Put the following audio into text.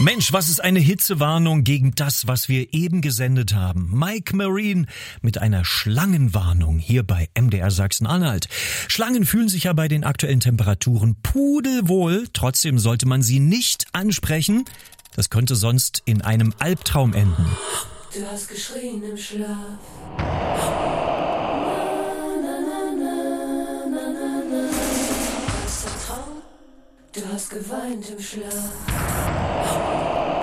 Mensch, was ist eine Hitzewarnung gegen das, was wir eben gesendet haben? Mike Marine mit einer Schlangenwarnung hier bei MDR Sachsen-Anhalt. Schlangen fühlen sich ja bei den aktuellen Temperaturen pudelwohl. Trotzdem sollte man sie nicht ansprechen. Das könnte sonst in einem Albtraum enden. Du hast geschrien im Schlaf. Du hast geweint im Schlaf.